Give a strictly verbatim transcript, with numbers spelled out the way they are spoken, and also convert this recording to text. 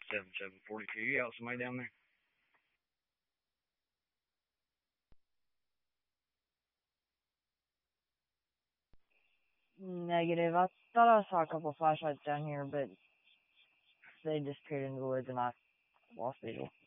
seven seven four two. You got somebody down there? Negative. I thought I saw a couple flashlights down here, but they disappeared into the woods and I lost visual.